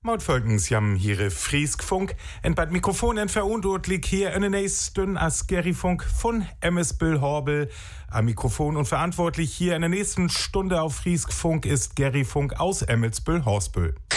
Mautfolgens jam hier Frieskfunk. En bad Mikrofon en verundurtlich hier in den nächsten as Gerryfunk von Emmesbüll Horbel. Am Mikrofon und verantwortlich hier in der nächsten Stunde auf Frieskfunk ist Gerryfunk aus Emmelsbüll Horsbüll.